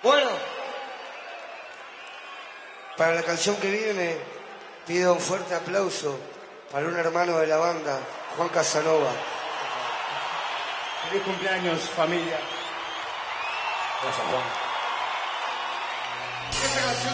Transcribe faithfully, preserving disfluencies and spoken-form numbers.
Bueno, para la canción que viene, pido un fuerte aplauso para un hermano de la banda, Juan Casanova. Feliz cumpleaños, familia. Gracias, Juan.